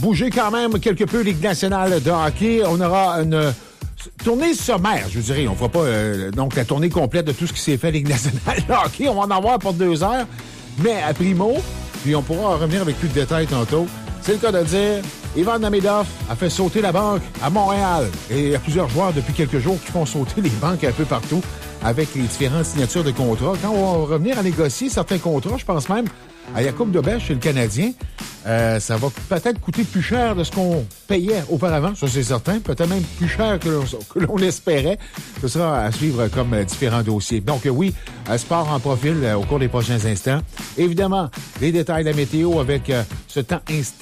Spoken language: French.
bouger quand même quelque peu Ligue nationale de hockey. On aura une tournée sommaire, je dirais. On ne fera pas donc la tournée complète de tout ce qui s'est fait Ligue nationale de hockey. On va en avoir pour 2 heures, mais à primo, puis on pourra revenir avec plus de détails tantôt. C'est le cas de dire, Ivan Namedov a fait sauter la banque à Montréal. Et il y a plusieurs joueurs depuis quelques jours qui font sauter les banques un peu partout avec les différentes signatures de contrats. Quand on va revenir à négocier certains contrats, je pense même à Jakub Dobes chez le Canadien, ça va peut-être coûter plus cher de ce qu'on payait auparavant, ça c'est certain, peut-être même plus cher que l'on espérait. Ce sera à suivre comme différents dossiers. Donc oui, sport en profil au cours des prochains instants. Évidemment, les détails de la météo avec ce temps instable.